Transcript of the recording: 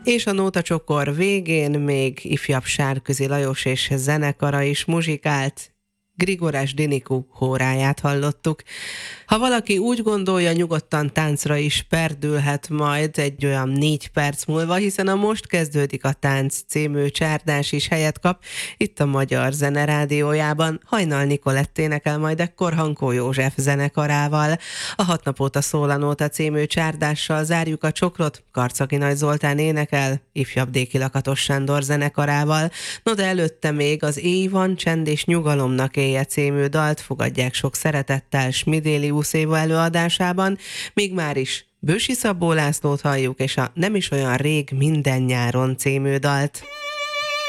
És a nótacsokor végén még ifjabb Sárközi Lajos és zenekara is muzsikált. Grigorás Diniku hóráját hallottuk. Ha valaki úgy gondolja, nyugodtan táncra is perdülhet majd egy olyan 4 perc múlva, hiszen a Most kezdődik a tánc című csárdás is helyet kap itt a Magyar Zene Rádiójában. Hajnal Nikolett énekel majd ekkor Hankó József zenekarával. A 6 nap óta szól a nóta című csárdással zárjuk a csokrot. Karcagi Nagy Zoltán énekel ifjabb Déki Lakatos Sándor zenekarával. No de előtte még az Éj van, csend és nyugalomnak éje című dalt fogadják sok szeretettel Smidéli Uszéva előadásában, míg már is Bősi Szabó Lászlót halljuk, és a Nem is olyan rég minden nyáron című dalt.